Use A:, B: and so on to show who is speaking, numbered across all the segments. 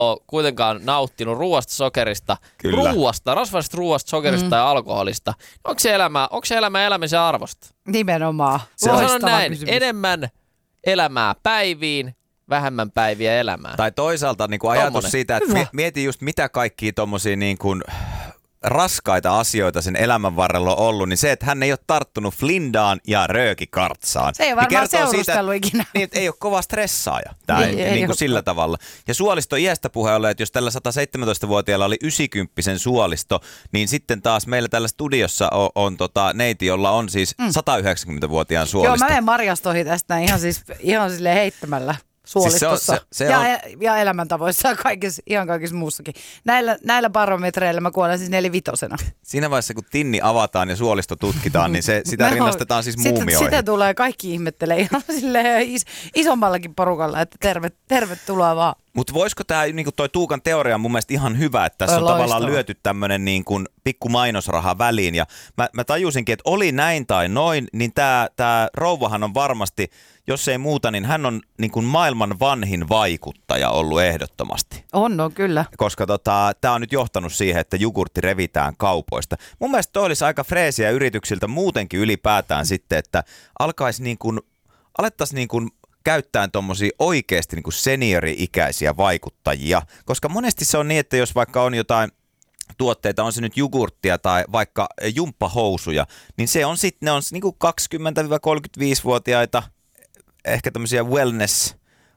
A: ole kuitenkaan nauttinut ruoasta, sokerista, rasvaisesta ruoasta, sokerista tai alkoholista. Onko se elämä elämisen arvosta?
B: Nimenomaan.
A: Se on näin. Kysymys. Enemmän elämää päiviin, vähemmän päiviä elämään.
C: Tai toisaalta niin kuin ajatus siitä, että mieti just mitä kaikkia tommosia niin kuin raskaita asioita sen elämän varrella on ollut, niin se, että hän ei ole tarttunut Flindaan ja röökikartsaan.
B: Se ei varmaan seurustellut ikinä.
C: Niin, että ei ole kova stressaaja niin kuin sillä tavalla. Ja suolisto iästä puheen ollen, että jos tällä 117-vuotiaalla oli 90 suolisto, niin sitten taas meillä tällä studiossa on neiti, jolla on siis 190-vuotiaan suolisto.
B: Joo, mä menen marjastoihin tästä ihan silleen heittämällä. Suolistossa
C: siis
B: ja elämäntavoissa ja ihan kaikissa muussakin. Näillä barometreillä mä kuolen siis 4-5.
C: Siinä vaiheessa, kun tinni avataan ja suolisto tutkitaan, niin sitä rinnastetaan siis muumioihin.
B: Sitä tulee kaikki ihmettelee ihan silleen isommallakin porukalla, että tervetuloa vaan.
C: Mutta voisiko tämä, niin toi Tuukan teoria on mun mielestä ihan hyvä, että tässä on tavallaan lyöty tämmöinen niin kuin pikku mainosraha väliin. Ja mä tajusinkin, että oli näin tai noin, niin tämä rouvahan on varmasti, jos ei muuta, niin hän on niin kuin maailman vanhin vaikuttaja ollut ehdottomasti.
B: On kyllä.
C: Koska tämä on nyt johtanut siihen, että jogurtti revitään kaupoista. Mun mielestä toi olisi aika freesiä yrityksiltä muutenkin ylipäätään sitten, että alettaisiin niin kuin käyttää tommosia oikeasti niin kuin seniori-ikäisiä vaikuttajia, koska monesti se on niin, että jos vaikka on jotain tuotteita, on se nyt jogurttia tai vaikka jumppahousuja, niin ne on niin kuin 20-35-vuotiaita, ehkä tämmöisiä wellness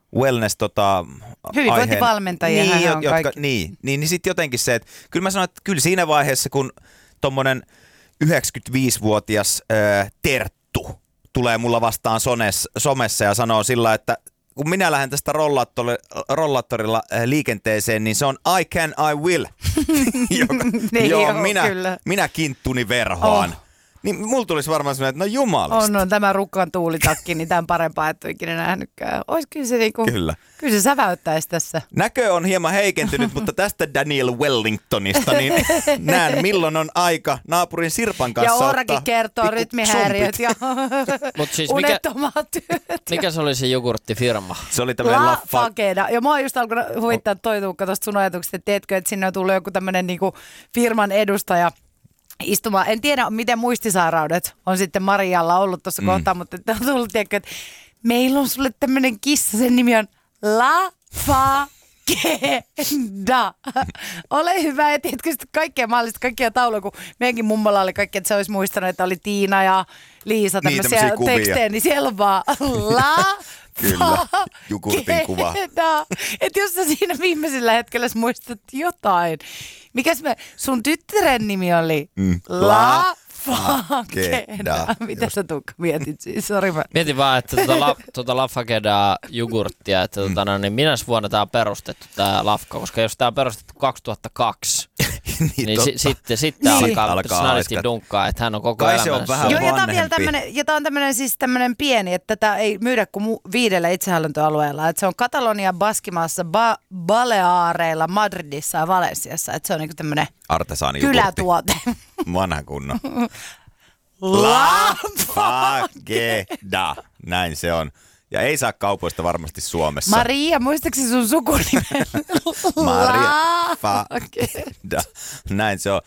B: hyvinvointivalmentajia on kaikki.
C: Niin sitten jotenkin se, että kyllä mä sanon, että kyllä siinä vaiheessa, kun tommonen 95-vuotias Terttu tulee mulla vastaan somessa ja sanoo sillä, että kun minä lähden tästä rollaattorilla liikenteeseen, niin se on I can, I will. Minä kinttuni verhoan. Niin mulla tulisi varmaan sellainen, että no jumalista.
B: On tämä rukkan tuulitakki, niin tämän parempaa et ole ikinä nähnytkään. Ois kyllä se
C: Kyllä
B: se säväyttäisi tässä.
C: Näkö on hieman heikentynyt, mutta tästä Daniel Wellingtonista niin näen milloin on aika naapurin Sirpan kanssa ottaa.
B: Ja Oorakin kertoo rytmihäiriöt ja
A: siis
B: unettomat työt.
A: Mikä se oli se jogurttifirma?
C: Se oli tämmöinen
B: Lafageda. Ja mä oon just alkanut huvittaa toi Tuukka tuosta sun ajatuksesta, että teetkö, että sinne on tullut joku tämmöinen niinku firman edustaja istumaan. En tiedä, miten muistisairaudet on sitten Marialla ollut tuossa kohtaa, mutta on tullut, tiedätkö, että meillä on sulle tämmöinen kissa, sen nimi on Lafageda. Ole hyvä, ja tiedätkö sitten kaikkea mahdollista, kaikkia tauluja, kun meidänkin mummolla oli kaikki, että se olisi muistanut, että oli Tiina ja Liisa tämmöisiä tekstejä, niin siellä on vaan
C: Kyllä, jogurtin kuva.
B: Että jos sä siinä viimeisellä hetkellä muistat jotain. Mikäs sun tyttären nimi oli? Lafageda. Mitä sä Tuukka mietit siis? Sori mä.
A: Mietin vaan, että tuota Lafagedaa jogurttia, että niin minäs vuonna tää on perustettu tää Lafka, koska jos tää on perustettu 2002, niin sitten alkaa snadisti dunkkaa, että hän on koko elämänsä.
C: Se on vähän vanhempi.
B: Ja tää on tämmönen pieni, että tätä ei myydä kuin 5 itsehallintoalueella. Että se on Katalonia, Baskimaassa, Baleareilla, Madridissa ja Valensiassa. Että se on niinku tämmönen kylätuote.
C: Vanha kunnon. Lafageda. Näin se on. Ja ei saa kaupoista varmasti Suomessa.
B: Maria, muistaakseni sun sukunimen?
C: Maria Lafageda. Näin se on.